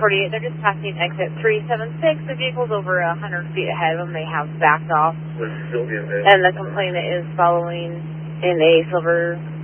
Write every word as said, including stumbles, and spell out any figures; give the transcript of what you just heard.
forty-eight, they're just passing exit three seven six. The vehicle's over one hundred feet ahead of them. They have backed off. And the complainant is following in a silver